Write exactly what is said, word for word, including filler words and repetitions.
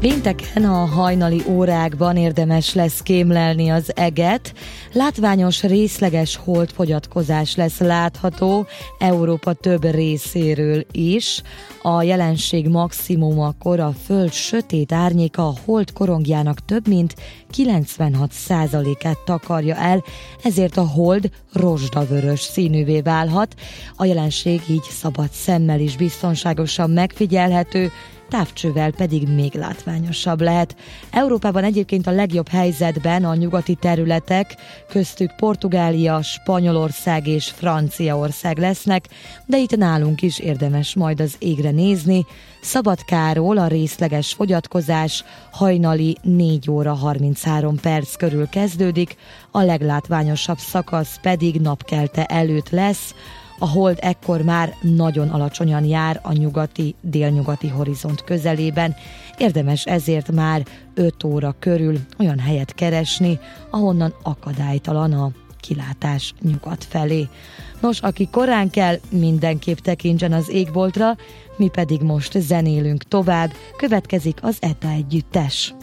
Pénteken a hajnali órákban érdemes lesz kémlelni az eget. Látványos részleges holdfogyatkozás lesz látható Európa több részéről is. A jelenség maximumakor a Föld sötét árnyéka a hold korongjának több mint kilencvenhat százalékát takarja el, ezért a hold rozsdavörös színűvé válhat. A jelenség így szabad szemmel is biztonságosan megfigyelhető, távcsővel pedig még látványosabb lehet. Európában egyébként a legjobb helyzetben a nyugati területek, köztük Portugália, Spanyolország és Franciaország lesznek, de itt nálunk is érdemes majd az égre nézni. Szabadkáról a részleges fogyatkozás hajnali négy óra harminchárom perc körül kezdődik, a leglátványosabb szakasz pedig napkelte előtt lesz. A hold ekkor már nagyon alacsonyan jár a nyugati-délnyugati horizont közelében, érdemes ezért már öt óra körül olyan helyet keresni, ahonnan akadálytalan a kilátás nyugat felé. Nos, aki korán kell, mindenképp tekintsen az égboltra, mi pedig most zenélünk tovább, következik az Eta együttes.